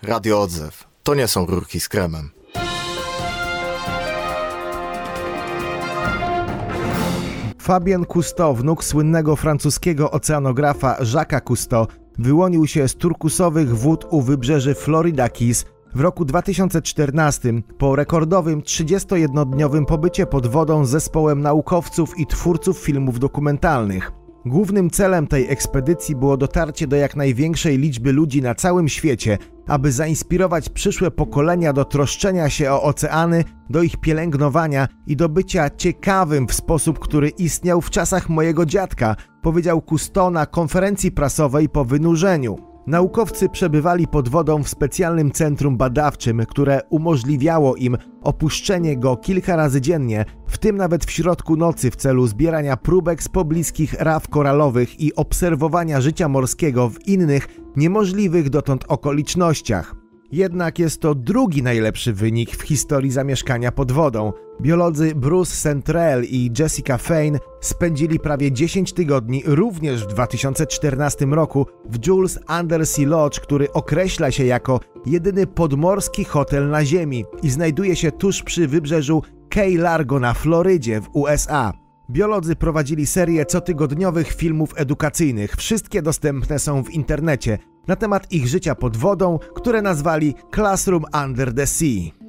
Radio Odzew. To nie są rurki z kremem. Fabien Cousteau, wnuk słynnego francuskiego oceanografa Jacques'a Cousteau, wyłonił się z turkusowych wód u wybrzeży Florida Keys w roku 2014 po rekordowym 31-dniowym pobycie pod wodą z zespołem naukowców i twórców filmów dokumentalnych. Głównym celem tej ekspedycji było dotarcie do jak największej liczby ludzi na całym świecie, aby zainspirować przyszłe pokolenia do troszczenia się o oceany, do ich pielęgnowania i do bycia ciekawym w sposób, który istniał w czasach mojego dziadka, powiedział Cousteau na konferencji prasowej po wynurzeniu. Naukowcy przebywali pod wodą w specjalnym centrum badawczym, które umożliwiało im opuszczenie go kilka razy dziennie, w tym nawet w środku nocy w celu zbierania próbek z pobliskich raf koralowych i obserwowania życia morskiego w innych, niemożliwych dotąd okolicznościach. Jednak jest to drugi najlepszy wynik w historii zamieszkania pod wodą. Biolodzy Bruce Centrell i Jessica Fain spędzili prawie 10 tygodni również w 2014 roku w Jules Undersea Lodge, który określa się jako jedyny podmorski hotel na Ziemi i znajduje się tuż przy wybrzeżu Key Largo na Florydzie w USA. Biolodzy prowadzili serię cotygodniowych filmów edukacyjnych, wszystkie dostępne są w internecie, na temat ich życia pod wodą, które nazwali Classroom Under the Sea.